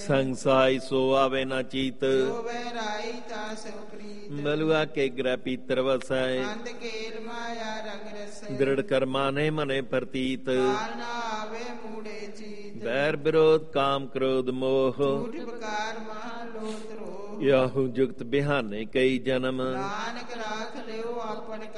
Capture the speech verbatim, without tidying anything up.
ਸੰਸਾਈ ਸੋ ਆਵੇ ਨਾ ਚੀਤ ਜੋ ਬਹਿਰਾਈ ਤਾ ਸੋ ਪ੍ਰੀਤ ਮਲੁਆ ਕੇ ਗ੍ਰਹਿ ਪੀਤਰ ਵਸੈ ਅੰਧ ਕੇਲ ਮਾਇਆ ਰੰਗ ਰਸੈ ਦ੍ਰਿੜ ਕਰਮਾ ਨੇ ਮਨੇ ਪ੍ਰਤੀਤ ਕਾਲ ਨਾ ਆਵੇ ਮੂੜੇ ਚੀਤ ਵੈਰ ਵਿਰੋਧ ਕਾਮ ਕ੍ਰੋਧ ਮੋਹ ਝੂਠ ਬਕਾਰ ਮਹਾ ਲੋਤ ਰੋਹ ਯਾਹੂ ਜੁਗਤ ਬਿਹਾਨੇ ਕਈ ਜਨਮ ਨਾਨਕ ਰਾਖ ਲਿਓ ਆਪਨ